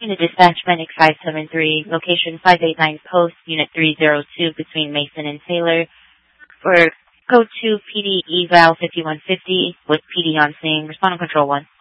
Unit Dispatch, Phoenix 573, location 589 Post, Unit 302 between Mason and Taylor. For Code 2 PD Eval 5150 with PD on scene. Respond on Control 1.